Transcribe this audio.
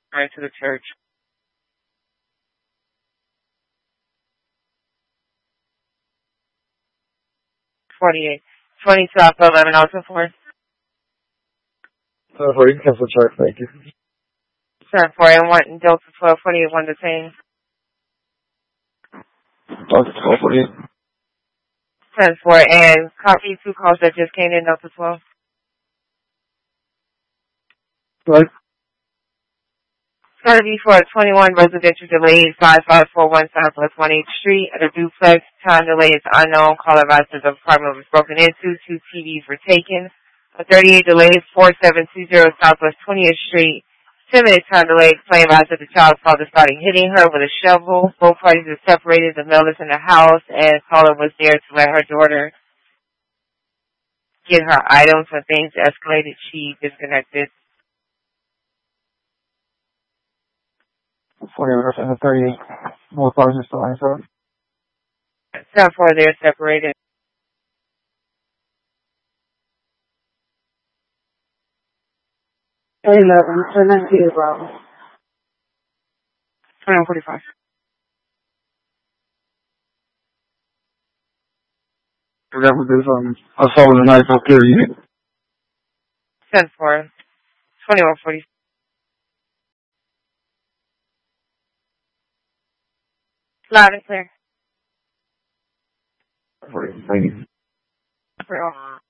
Right to the church. 48. 20 South 11 also for 40, cancel chart, thank you. 7-4 and 1 Delta 12, 48, 1 the same. Delta 12, 48. 10-4 and copy 2 calls that just came in Delta 12. Right. It's going to be for a 21 residential delay, 5541 Southwest 18th Street. At a duplex, time delay is unknown. Caller advised that the apartment was broken into. 2 TVs were taken. A 38 delay is 4720 Southwest 20th Street. 10-minute time delay. Claim advised that the child's father started hitting her with a shovel. Both parties are separated. The male is in the house, and caller was there to let her daughter get her items. When things escalated, she disconnected. 40 and 38. Both cars are still answered. 7-4, they're separated. 11, 10-90, Bravo. 2145. That was this, assault in the night, so period. 10-4. 2140. Loud and clear. 40, thank you. For all.